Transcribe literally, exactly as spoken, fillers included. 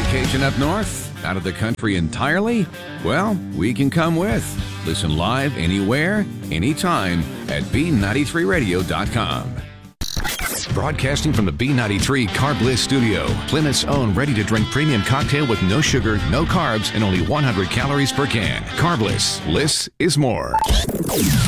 vacation up north? Out of the country entirely? Well, we can come with. Listen live anywhere, anytime at B ninety-three radio dot com. Broadcasting from the B ninety-three Carb Bliss studio, Plymouth's own ready-to-drink premium cocktail with no sugar, no carbs, and only one hundred calories per can. Carb Bliss. Bliss is more.